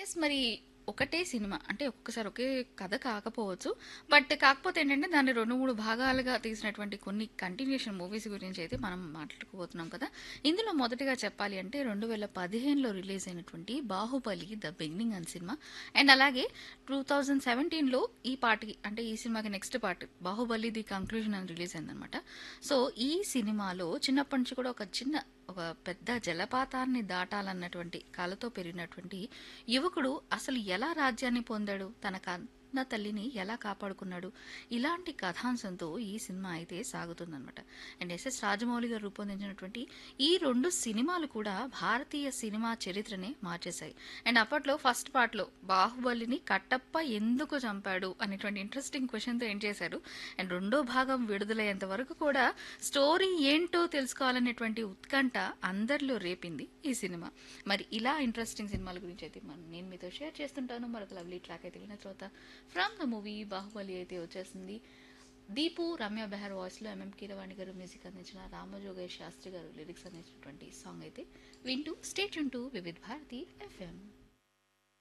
Yes. మరి ఒకటే cinema అంటే ఒక్కొక్కసారి ఒకే కథ కాకపోవచ్చు. బట్ కాకపోతే ఏంటంటే దాన్ని 2, 3 భాగాలుగా తీసినటువంటి కొన్ని కంటిన్యూయేషన్ మూవీస్ గురించి అయితే మనం మాట్లాడుకోబోతున్నాం కదా! ఇందులో మొదటిగా చెప్పాలి అంటే 2015లో రిలీజ్ అయినటువంటి 'బాహుబలి: ద బిగినింగ్' అనే సినిమా. అండ్ అలాగే 2017లో ఈ పార్ట్‌కి అంటే ఈ సినిమాకి next part 'Baahubali: the conclusion' అని రిలీజ్ అయిందనమాట. సో, ఈ సినిమాలో చిన్నప్పటి నుంచి కూడా ఒక పెద్ద జలపాతాన్ని దాటాలన్నటువంటి కలతో పెరిగినటువంటి యువకుడు అసలు ఎలా రాజ్యాన్ని పొందాడు, తన కన్న తల్లిని ఎలా కాపాడుకున్నాడు, ఇలాంటి కథాంశంతో ఈ సినిమా అయితే సాగుతుందన్నమాట. అండ్ ఎస్ఎస్ రాజమౌళి గారు రూపొందించినటువంటి ఈ రెండు సినిమాలు కూడా భారతీయ సినిమా చరిత్రనే మార్చేశాయి. అండ్ అప్పట్లో ఫస్ట్ పార్ట్లో బాహుబలిని కట్టప్ప ఎందుకు చంపాడు అనేటువంటి ఇంట్రెస్టింగ్ క్వశ్చన్తో ఏం చేశారు. అండ్ రెండో భాగం విడుదలయ్యేంత వరకు కూడా స్టోరీ ఏంటో తెలుసుకోవాలనేటువంటి ఉత్కంఠ అందరిలో రేపింది ఈ సినిమా. మరి ఇలా ఇంట్రెస్టింగ్ సినిమాల గురించి అయితే నేను మీతో షేర్ చేస్తుంటాను. మరొక లవ్లీ ట్రాక్ అయితే విన్న తర్వాత ఫ్రమ్ ద మూవీ బాహుబలి అయితే వచ్చేసింది. దీపు రమ్య బెహర్ వాయిస్లో ఎంఎం కీరవాణి గారు మ్యూజిక్ అందించిన రామజోగేష్ శాస్త్రి గారు లిరిక్స్ అందించినటువంటి సాంగ్ అయితే వింటూ state to Vividh Bharati FM.